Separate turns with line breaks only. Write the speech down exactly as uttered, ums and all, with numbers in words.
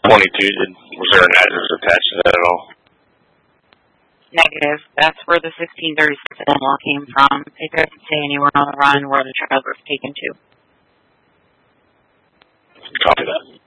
twenty-two, did, was there an address attached to that at all?
Negative. That's where the sixteen thirty-six law came from. It doesn't say anywhere on the run where the child was taken to.
Copy that.